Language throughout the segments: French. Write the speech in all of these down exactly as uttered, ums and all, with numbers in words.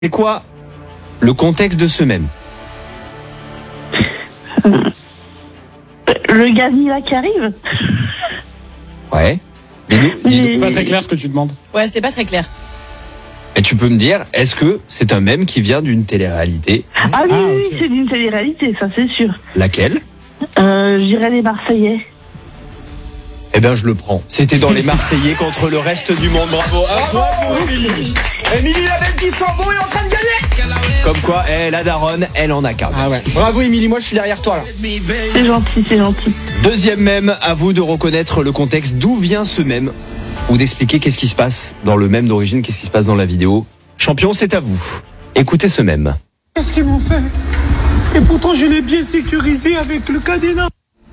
C'est quoi le contexte de ce mème? Le Gazi là qui arrive. Ouais. Dis-nous, dis-nous. C'est pas très clair ce que tu demandes. Ouais, c'est pas très clair. Et tu peux me dire, est-ce que c'est un mème qui vient d'une télé-réalité? Ah oui, Ah, oui, ok. c'est d'une télé-réalité, ça c'est sûr. Laquelle? Euh, je dirais les Marseillais. Eh ben, je le prends. C'était dans les Marseillais contre le reste du monde. Bravo. Un point pour Émilie. Émilie, la belle qui sent bon, est en train de gagner. Comme quoi, eh, la daronne, elle en a qu'un. Ah ouais. Bravo Émilie, moi je suis derrière toi là. C'est gentil, c'est gentil. Deuxième mème, à vous de reconnaître le contexte. D'où vient ce mème? Ou d'expliquer qu'est-ce qui se passe dans le mème d'origine, qu'est-ce qui se passe dans la vidéo. Champion, c'est à vous. Écoutez ce mème. Qu'est-ce qu'ils m'ont fait? Et pourtant, je l'ai bien sécurisé avec le cadenas.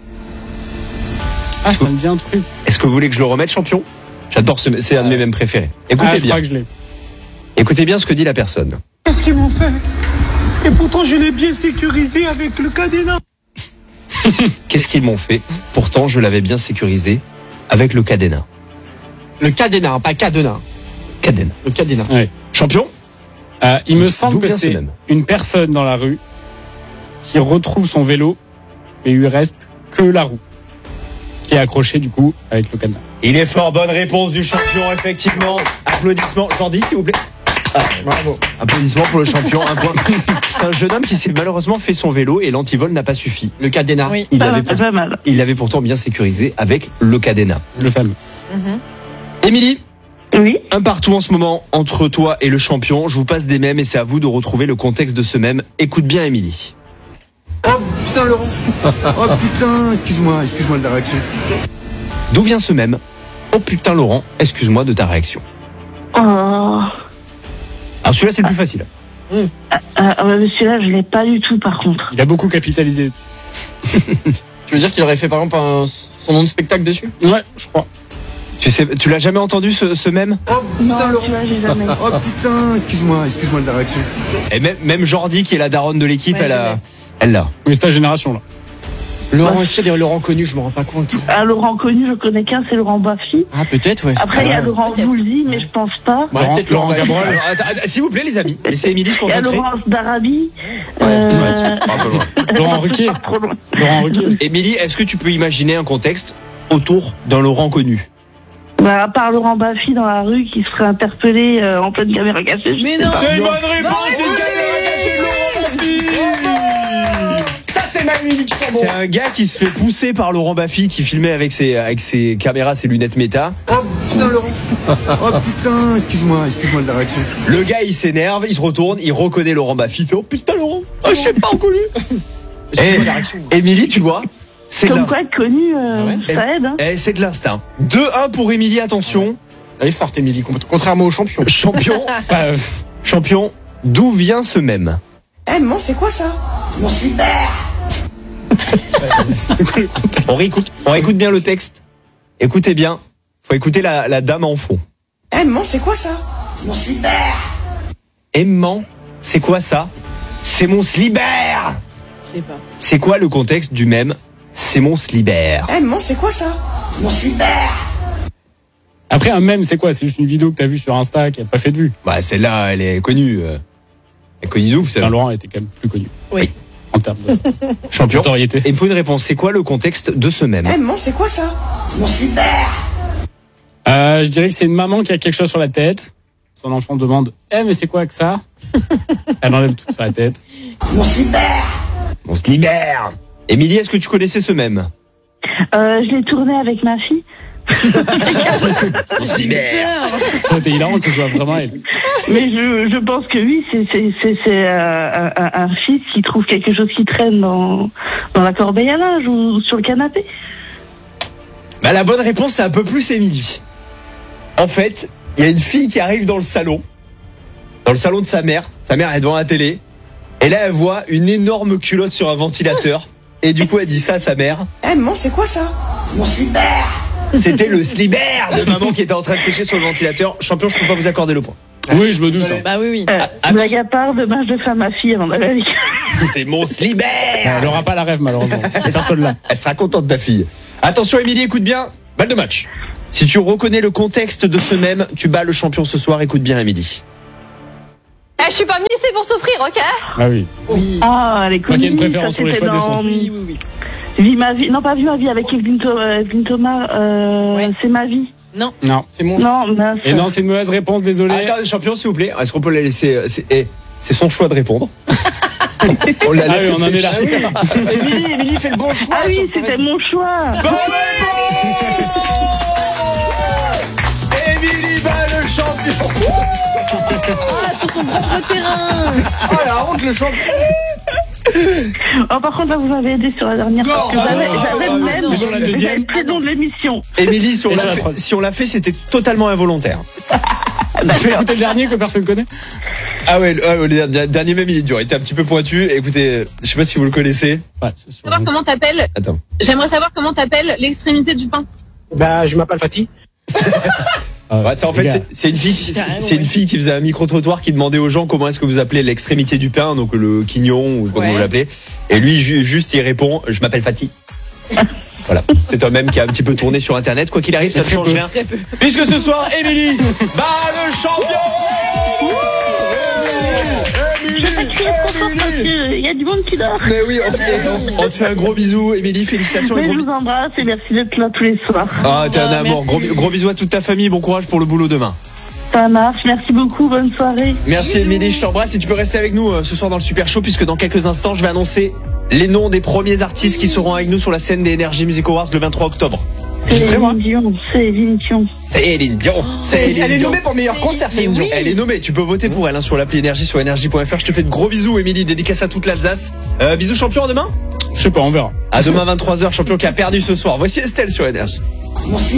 Ah, ça me dit un truc. Est-ce que vous voulez que je le remette, champion? J'adore ce mème, c'est un de mes mèmes préférés. Écoutez Ah, je bien. crois que je l'ai. Écoutez bien ce que dit la personne. Qu'est-ce qu'ils m'ont fait? Et pourtant, je l'ai bien sécurisé avec le cadenas. Qu'est-ce qu'ils m'ont fait? Pourtant, je l'avais bien sécurisé avec le cadenas. Le cadenas, hein, pas cadenas. Cadenas. Le cadenas. Ouais. Champion? Euh, il me D'où semble que vient ce c'est mème? une personne dans la rue qui retrouve son vélo et il lui reste que la roue qui est accrochée du coup avec le cadenas. Il est fort, bonne réponse du champion, effectivement. Applaudissements. Jordi, s'il vous plaît. Ah, Bravo. applaudissements pour le champion. Un point. C'est un jeune homme qui s'est malheureusement fait son vélo et l'antivol n'a pas suffi. Le cadenas. Oui. Il Pas l'avait mal, pour- pas mal. il l'avait pourtant bien sécurisé avec le cadenas. Le fameux. Mhm. Émilie, Oui. un partout en ce moment entre toi et le champion. Je vous passe des mèmes et c'est à vous de retrouver le contexte de ce mème. Écoute bien, Émilie. Oh putain Laurent. Oh putain, excuse-moi, excuse-moi de la réaction. D'où vient ce mème? Oh putain, Laurent, excuse-moi de ta réaction. Oh. Alors celui-là, c'est le plus facile. Euh, euh, mais celui-là, je l'ai pas du tout par contre. Il a beaucoup capitalisé. Tu veux dire qu'il aurait fait par exemple un- son nom de spectacle dessus? Ouais, je crois. Tu sais, tu l'as jamais entendu ce, ce mème? Oh Non, putain Laurent. celui-là, j'ai jamais. Oh putain, excuse-moi, excuse-moi de la réaction. Et même, même Jordi, qui est la daronne de l'équipe, Ouais, elle a, jamais. elle l'a. Oui, c'est ta génération là. Laurent, est-ce qu'il y a des Laurent connus? Je me rends pas compte. Ah, Laurent connu, je connais qu'un, c'est Laurent Baffy. Ah peut-être ouais. c'est Après, il y a pas- Laurent peut-être. Voulzy, mais je pense pas. Ouais, Laurent- peut-être Laurent Laurent Gabrol. Gabrol. Alors, attends, attends, s'il vous plaît, les amis, laissez Émilie se Il y a concentrer. Laurence d'Arabie. Ouais, Euh, ouais, un peu loin. Laurent Ruquier. trop loin. Laurent Ruquier aussi. Émilie, est-ce que tu peux imaginer un contexte autour d'un Laurent connu? Bah, à part Laurent Baffy dans la rue qui se ferait interpeller euh, en pleine caméra cachée. je Mais sais non. pas. C'est une bonne réponse, Bonne une réponse, caméra cachée de Laurent Baffy. Ça c'est ma musique Chambon. C'est un gars qui se fait pousser par Laurent Baffy qui filmait avec ses, avec ses caméras, ses lunettes méta. Oh putain Laurent. Oh putain, excuse-moi, excuse-moi de la réaction. Le gars, il s'énerve, il se retourne, il reconnaît Laurent Baffy, il fait oh putain Laurent, oh, je sais pas reconnu. Excuse-moi Eh, de la réaction. Émilie, tu vois, c'est de Comme l'instinct. quoi, être connu, euh, Ah ouais ça aide. Hein. Eh, c'est de l'instinct. deux un pour Émilie, attention. Elle est forte Émilie, contrairement au champion. Champion, Ah, euh, champion, d'où vient ce mème? Eh maman, c'est quoi ça? Mon super. c'est quoi le contexte? On réécoute, on réécoute bien le texte. Écoutez bien, faut écouter la, la dame en fond. Eh maman, c'est quoi ça? Mon super. Aimant, c'est quoi ça? C'est mon slibert. Je l'ai pas. C'est quoi le contexte du mème? C'est mon slibert. Eh maman, c'est quoi ça? Mon super. Après, un mème, c'est quoi? C'est juste une vidéo que t'as vue sur Insta qui a pas fait de vue. Bah celle-là, elle est connue. euh. Elle est connue d'où, vous savez. Enfin, Laurent était quand même plus connu. Oui. En termes de Champion. notoriété. Et il me faut une réponse. C'est quoi le contexte de ce mème? Eh maman, c'est quoi ça? Mon super. Euh, je dirais que c'est une maman qui a quelque chose sur la tête. Son enfant demande Eh, mais c'est quoi que ça? Elle enlève tout sur la tête. Mon super. On se libère. Émilie, est-ce que tu connaissais ce mème? Euh, je l'ai tourné avec ma fille. On se libère. C'était hilarant que ce soit vraiment elle. Mais je, je pense que oui, c'est, c'est, c'est, c'est euh, un, un fils qui trouve quelque chose qui traîne dans, dans la corbeille à linge ou sur le canapé. Bah la bonne réponse, c'est un peu plus Émilie. En fait, il y a une fille qui arrive dans le salon. Dans le salon de sa mère. Sa mère est devant la télé. Et là, elle voit une énorme culotte sur un ventilateur. Et du coup, elle dit ça à sa mère. Eh maman, c'est quoi ça? Mon super. C'était le slibert de maman qui était en train de sécher sur le ventilateur. Champion, je peux pas vous accorder le point. Oui, je me doute. hein. Bah oui, oui. Euh, attention. blague à part, demain je le fais à ma fille avant d'aller à l'école. C'est mon slibert. Elle aura pas la rêve, malheureusement. Personne là. Elle sera contente de ta fille. Attention Émilie, écoute bien. Balle de match. Si tu reconnais le contexte de ce mème, tu bats le champion ce soir. Écoute bien Émilie. Eh, je suis pas venue ici pour souffrir, ok? Ah oui. Oui. Ah, elle est Toi qui as connue. une préférence ça, sur les c'était choix de dans son. Oui, oui, oui. Vie ma vie. Non, pas Vie ma vie avec Evelyne Tho- euh, Evelyne Thomas. Euh, Ouais. C'est ma vie. Non. Non. C'est mon. Non, mince. Et non, c'est une mauvaise réponse, désolé. Attends, champion, s'il vous plaît. Est-ce qu'on peut la laisser C'est eh, c'est son choix de répondre. On la Ah laisse oui, on en est là. réfléchir. Émilie, Émilie fait le bon choix. Ah oui, sur- c'était mon choix. Émilie bat le champion. Ah, sur son propre terrain. Oh la honte, le champion. Oh, par contre, là, vous m'avez aidé sur la dernière. Non, parce que ah j'avais non, j'avais ah le non, même. mais sur la deuxième. J'avais le prénom de l'émission. Émilie, si on Et l'a sur la fait, troisième. si on l'a fait, c'était totalement involontaire. Fais écouter le dernier que personne connaît. Ah ouais, le, ah ouais, le der- dernier même il est dur, il était un petit peu pointu. Écoutez, je sais pas si vous le connaissez. Ouais, c'est sûr. Savoir comment t'appelles. Attends. J'aimerais savoir comment t'appelles l'extrémité du pain. Bah, je m'appelle Fatih. Ah, Ouais, c'est en fait les gars. c'est- c'est une fille, c'est Carrément, c'est une ouais. fille qui faisait un micro trottoir qui demandait aux gens comment est-ce que vous appelez l'extrémité du pain, donc le quignon ou comment Ouais. vous l'appelez. Et lui ju- juste il répond, je m'appelle Fatih. Voilà, c'est un mème qui a un petit peu tourné sur internet. Quoi qu'il arrive, ça ne très change peu. rien. Très peu. Puisque ce soir, Émilie bat le champion. Émilie, Émilie. Il y a du monde qui dort. Mais oui, on, fait- on te fait un gros bisou, Émilie. Félicitations et Mais gros je bisous. vous embrasse et merci d'être là tous les soirs. Ah, t'es un Ah, amour. Gros, merci. gros bisous à toute ta famille. Bon courage pour le boulot demain. Ça marche. Merci beaucoup. Bonne soirée. Merci Bisous. Émilie, je t'embrasse et tu peux rester avec nous euh, ce soir dans le Super Show puisque dans quelques instants je vais annoncer les noms des premiers artistes qui seront avec nous sur la scène des Energy Music Awards le vingt-trois octobre. J'y serai, moi. Céline Dion. Céline Dion. Céline Dion, Céline Elle est Dion. nommée pour meilleur concert, Mais Céline Dion. oui. Elle est nommée, tu peux voter pour elle hein, sur l'appli Énergie sur énergie point f r. Je te fais de gros bisous Émilie, dédicace à toute l'Alsace. Euh, bisous champion à demain. Je sais pas, on verra. À demain vingt-trois heures, champion qui a perdu ce soir. Voici Estelle sur Énergie.